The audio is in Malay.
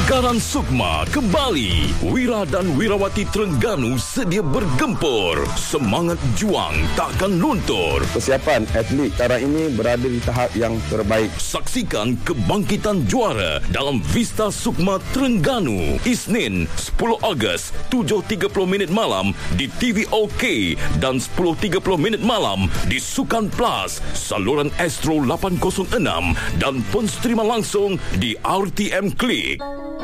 Kegaraan Sukma kembali. Wira dan Wirawati Terengganu sedia bergempur. Semangat juang takkan luntur. Persiapan atlet sekarang ini berada di tahap yang terbaik. Saksikan kebangkitan juara dalam Vista Sukma Terengganu. Isnin 10 Ogos 7.30 malam di TV OK dan 10.30 malam di Sukan Plus, saluran Astro 806 dan pun streama langsung di RTM Klik.